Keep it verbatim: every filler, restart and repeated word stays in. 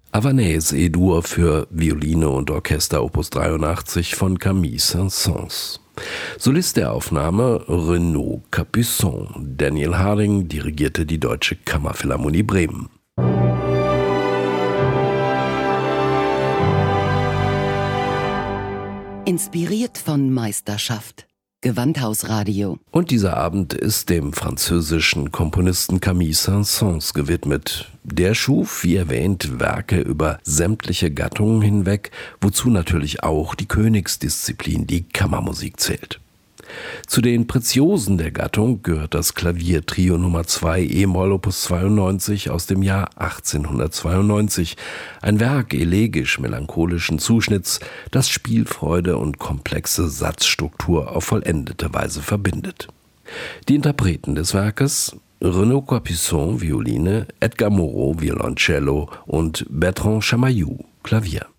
Havanaise E-Dur für Violine und Orchester Opus dreiundachtzig von Camille Saint-Saëns. Solist der Aufnahme Renaud Capuçon. Daniel Harding dirigierte die Deutsche Kammerphilharmonie Bremen. Inspiriert von Meisterschaft. Gewandhausradio. Und dieser Abend ist dem französischen Komponisten Camille Saint-Saëns gewidmet. Der schuf, wie erwähnt, Werke über sämtliche Gattungen hinweg, wozu natürlich auch die Königsdisziplin, die Kammermusik, zählt. Zu den Preziosen der Gattung gehört das Klaviertrio Nummer zwei e-Moll Opus zweiundneunzig aus dem Jahr achtzehnhundertzweiundneunzig, ein Werk elegisch-melancholischen Zuschnitts, das Spielfreude und komplexe Satzstruktur auf vollendete Weise verbindet. Die Interpreten des Werkes: Renaud Capuçon, Violine, Edgar Moreau, Violoncello und Bertrand Chamayou, Klavier.